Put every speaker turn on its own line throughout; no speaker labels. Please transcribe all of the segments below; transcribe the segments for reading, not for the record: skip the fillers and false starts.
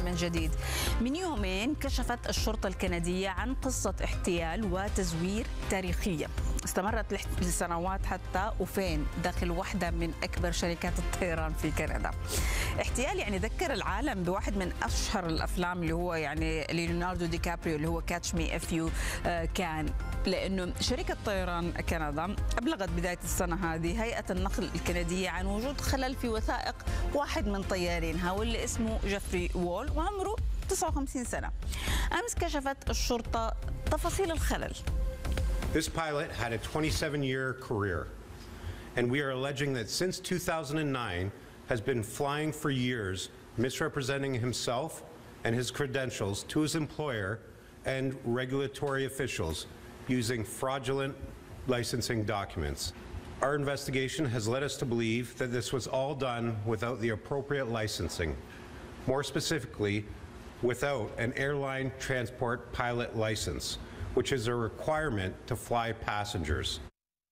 من جديد. من يومين كشفت الشرطة الكندية عن قصة احتيال وتزوير تاريخية استمرت لسنوات حتى وفين داخل واحدة من أكبر شركات الطيران في كندا. احتيال يعني ذكر العالم بواحد من أشهر الأفلام اللي هو يعني ليوناردو دي كابريو اللي هو كاتش مي إف يو كان، لأنه شركة طيران كندا أبلغت بداية السنة هذه هيئة النقل الكندية عن وجود خلل في وثائق واحد من طيارينها واللي اسمه جيفري وول وعمره 59 سنة. أمس كشفت الشرطة تفاصيل الخلل.
This pilot had a 27-year career, and we are alleging that since 2009 has been flying for years, misrepresenting himself and his credentials to his employer and regulatory officials using fraudulent licensing documents. Our investigation has led us to believe that this was all done without the appropriate licensing. More specifically, without an airline transport pilot license, which is a requirement to fly passengers.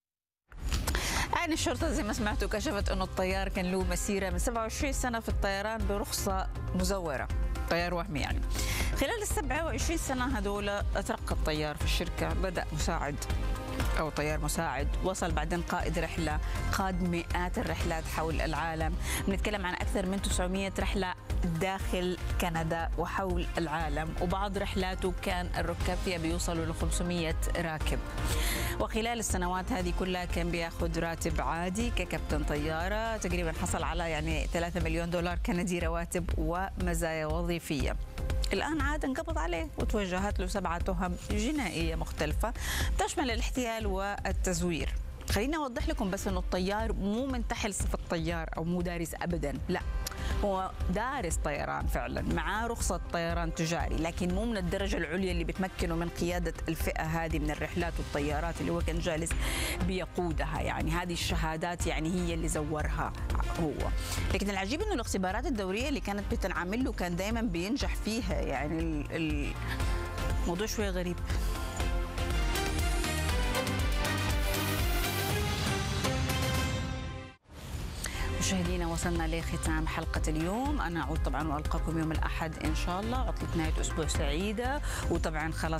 يعني الشرطة زي ما سمعتوا كشفت أنه الطيار كان له مسيرة من 27 سنة في الطيران برخصة مزورة، طيار وهمي يعني. خلال ال 27 سنة هذول ترقى الطيار في الشركة، بدأ مساعد أو طيار مساعد، وصل بعدين قائد رحلة، قاد مئات الرحلات حول العالم، بنتكلم عن أكثر من 900 رحلة داخل كندا وحول العالم، وبعض رحلاته كان الركاب فيها بيوصلوا ل 500 راكب. وخلال السنوات هذه كلها كان بياخذ راتب عادي ككابتن طيارة، تقريبا حصل على يعني 3 مليون دولار كندي رواتب ومزايا وظيفية. الآن عاد انقبض عليه وتوجهت له 7 تهم جنائية مختلفة تشمل الاحتيال والتزوير. خليني أوضح لكم بس أنه الطيار مو منتحل صفة طيار أو مو دارس أبدا، لا هو دارس طيران فعلا، معاه رخصة طيران تجاري، لكن مو من الدرجة العليا اللي بتمكنه من قيادة الفئة هذه من الرحلات والطيارات اللي هو كان جالس بيقودها. يعني هذه الشهادات يعني هي اللي زورها هو. لكن العجيب انه الاختبارات الدورية اللي كانت بتنعمل له كان دائما بينجح فيها، يعني الموضوع شوية غريب. مشاهدينا وصلنا لختام حلقة اليوم، أنا أعود طبعا وألقاكم يوم الأحد إن شاء الله، عطلة نهاية أسبوع سعيدة، وطبعا خلاص